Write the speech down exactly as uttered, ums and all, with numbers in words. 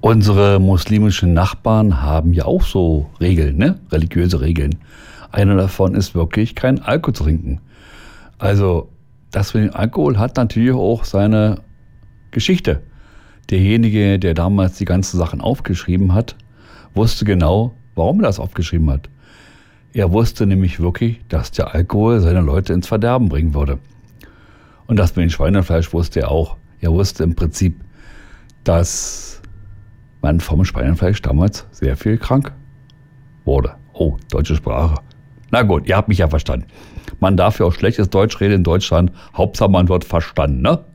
Unsere muslimischen Nachbarn haben ja auch so Regeln, ne? Religiöse Regeln. Eine davon ist wirklich, kein Alkohol zu trinken. Also das mit dem Alkohol hat natürlich auch seine Geschichte. Derjenige, der damals die ganzen Sachen aufgeschrieben hat, wusste genau, warum er das aufgeschrieben hat. Er wusste nämlich wirklich, dass der Alkohol seine Leute ins Verderben bringen würde. Und das mit dem Schweinefleisch wusste er auch. Er wusste im Prinzip, dass man vom Schweinefleisch damals sehr viel krank wurde. Oh, deutsche Sprache. Na gut, ihr habt mich ja verstanden. Man darf ja auch schlechtes Deutsch reden in Deutschland. Hauptsache man wird verstanden, ne?